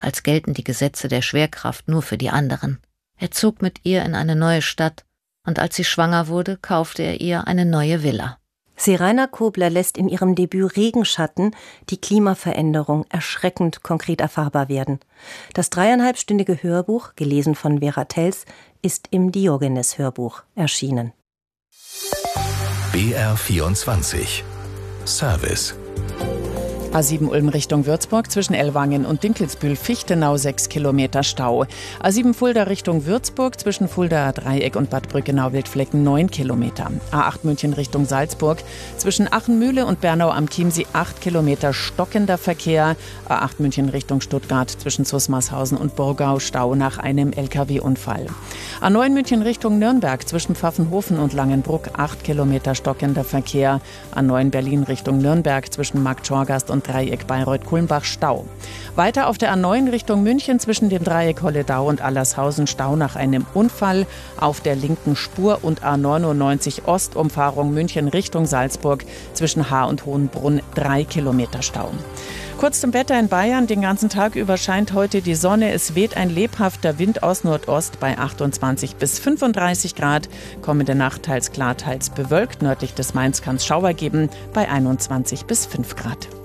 als gelten die Gesetze der Schwerkraft nur für die anderen. Er zog mit ihr in eine neue Stadt, und als sie schwanger wurde, kaufte er ihr eine neue Villa. Seraina Kobler lässt in ihrem Debüt Regenschatten die Klimaveränderung erschreckend konkret erfahrbar werden. Das 3,5-stündige Hörbuch, gelesen von Vera Tels, ist im Diogenes-Hörbuch erschienen. BR24 Service. A7 Ulm Richtung Würzburg zwischen Ellwangen und Dinkelsbühl-Fichtenau 6 Kilometer Stau. A7 Fulda Richtung Würzburg zwischen Fuldaer Dreieck und Bad Brückenau-Wildflecken 9 Kilometer. A8 München Richtung Salzburg zwischen Achenmühle und Bernau am Chiemsee 8 Kilometer stockender Verkehr. A8 München Richtung Stuttgart zwischen Zusmarshausen und Burgau Stau nach einem LKW-Unfall. A9 München Richtung Nürnberg zwischen Pfaffenhofen und Langenbruck 8 Kilometer stockender Verkehr. A9 Berlin Richtung Nürnberg zwischen Marktschorgast und Dreieck Bayreuth-Kulmbach Stau. Weiter auf der A9 Richtung München zwischen dem Dreieck Holledau und Allershausen Stau nach einem Unfall auf der linken Spur und A99 Ostumfahrung München Richtung Salzburg zwischen Haar und Hohenbrunn 3 Kilometer Stau. Kurz zum Wetter in Bayern. Den ganzen Tag über scheint heute die Sonne. Es weht ein lebhafter Wind aus Nordost bei 28 bis 35 Grad. Kommende Nacht teils klar, teils bewölkt. Nördlich des Mains kann es Schauer geben bei 21 bis 5 Grad.